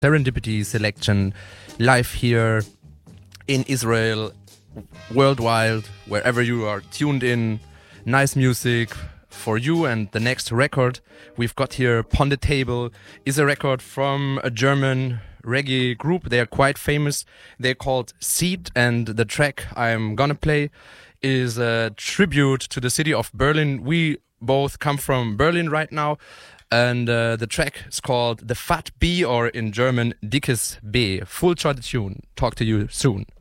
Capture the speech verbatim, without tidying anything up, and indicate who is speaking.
Speaker 1: Serendipity selection live here in Israel, worldwide, wherever you are tuned in. Nice music for you. And the next record we've got here on the table is a record from a German reggae group. They are quite famous. They're called Seed, and the track I'm gonna play is a tribute to the city of Berlin. We both come from Berlin right now. And uh, the track is called The Fat Bee, or in German, Dickes B. Full shot tune. Talk to you soon.